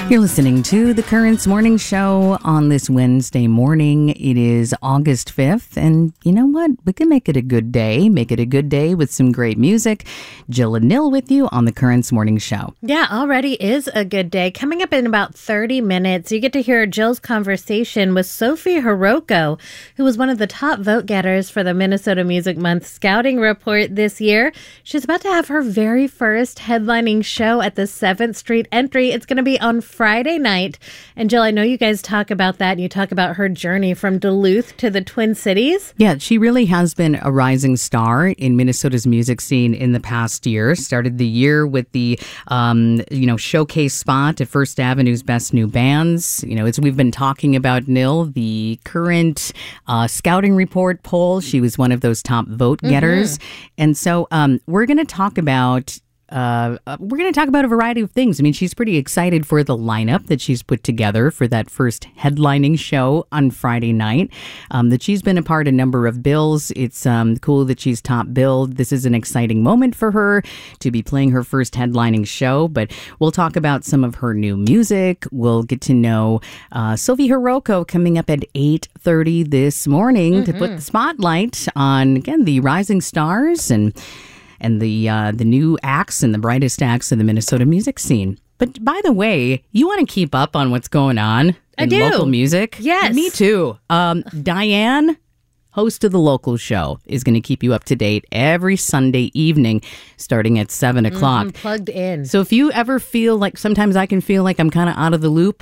You're listening to the Currents Morning Show on this Wednesday morning. It is August 5th, and you know what? We can make it a good day. Make it a good day with some great music. Jill and Nil with you on the Currents Morning Show. Yeah, already is a good day. Coming up in about 30 minutes, you get to hear Jill's conversation with Sophie Hiroko, who was one of the top vote getters for the Minnesota Music Month Scouting Report this year. She's about to have her very first headlining show at the 7th Street Entry. It's going to be on Friday night. And Jill, I know you guys talk about that. And you talk about her journey from Duluth to the Twin Cities. Yeah, she really has been a rising star in Minnesota's music scene in the past year. Started the year with the, showcase spot at First Avenue's Best New Bands. You know, as we've been talking about, Nil, the current Scouting Report poll, she was one of those top vote getters. And so we're going to talk about a variety of things. I mean, she's pretty excited for the lineup that she's put together for that first headlining show on Friday night, that she's been a part of a number of bills. It's cool that she's top billed. This is an exciting moment for her to be playing her first headlining show, but we'll talk about some of her new music. We'll get to know Sophie Hiroko coming up at 8:30 this morning to put the spotlight on, again, the rising stars and the new acts and the brightest acts of the Minnesota music scene. But by the way, you want to keep up on what's going on in local music? Yes. Me too. Diane, host of the local show, is going to keep you up to date every Sunday evening starting at 7 o'clock. Plugged in. So if you ever feel like, sometimes I can feel like I'm kind of out of the loop,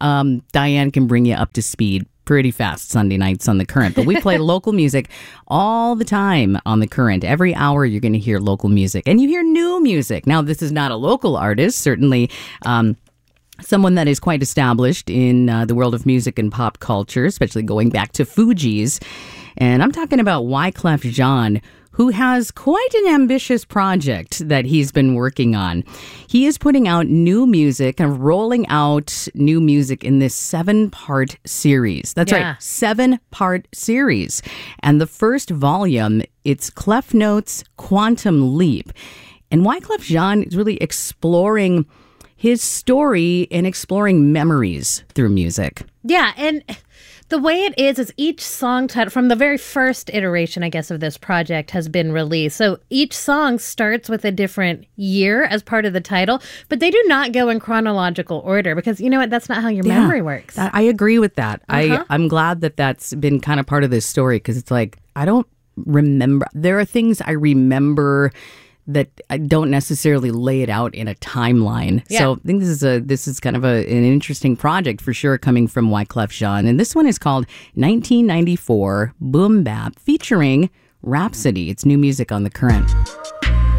Diane can bring you up to speed pretty fast Sunday nights on The Current. But we play local music all the time on The Current. Every hour you're going to hear local music. And you hear new music. Now, this is not a local artist, certainly someone that is quite established in the world of music and pop culture, especially going back to Fugees. And I'm talking about Wyclef Jean, who has quite an ambitious project that he's been working on. He is putting out new music and rolling out new music in this 7-part series. That's right, 7-part series. And the first volume, it's Clef Notes Quantum Leap. And Wyclef Jean is really exploring his story and exploring memories through music. Yeah, and the way it is each song title from the very first iteration, I guess, of this project has been released. So each song starts with a different year as part of the title, but they do not go in chronological order because, you know what, that's not how your memory works. I agree with that. I'm glad that that's been kind of part of this story because it's like, I don't remember. There are things I remember that I don't necessarily lay it out in a timeline. Yeah. So I think this is kind of an interesting project for sure coming from Wyclef Jean. And this one is called 1994 Boom Bap featuring Rhapsody. It's new music on The Current.